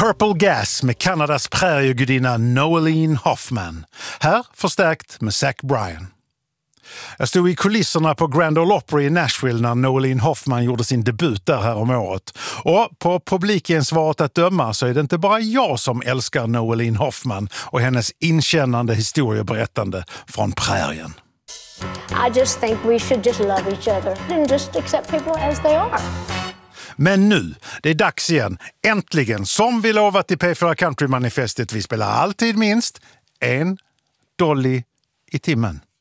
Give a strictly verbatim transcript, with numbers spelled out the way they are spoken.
Purple Gas med Kanadas präriegudinna Noeline Hoffman. Här förstärkt med Zach Bryan. Jag stod i kulisserna på Grand Ole Opry i Nashville när Noeline Hoffman gjorde sin debut där här om året. Och på publikensvaret att döma så är det inte bara jag som älskar Noeline Hoffman och hennes inkännande historieberättande från prärien. I just think we should just love each other and just accept people as they are. Men nu, det är dags igen. Äntligen, som vi lovat i P fyra Country-manifestet, vi spelar alltid minst en Dolly i timmen.